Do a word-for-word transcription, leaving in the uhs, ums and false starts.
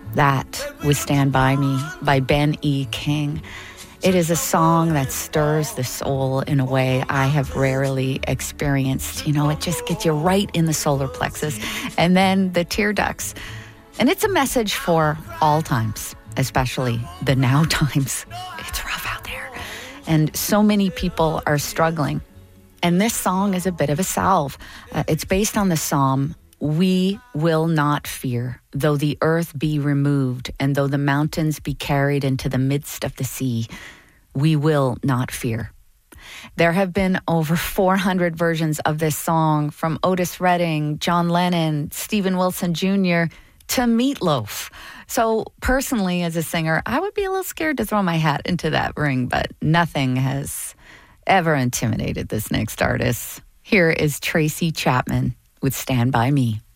That was Stand By Me by Ben E. King. It is a song that stirs the soul in a way I have rarely experienced. You know, it just gets you right in the solar plexus and then the tear ducts. And it's a message for all times, especially the now times. It's rough out there. And so many people are struggling. And this song is a bit of a salve. Uh, it's based on the Psalm, "We will not fear, though the earth be removed, and though the mountains be carried into the midst of the sea. We will not fear." There have been over four hundred versions of this song, from Otis Redding, John Lennon, Stephen Wilson Junior, to Meatloaf. So personally, as a singer, I would be a little scared to throw my hat into that ring, but nothing has ever intimidated this next artist. Here is Tracy Chapman with Stand By Me.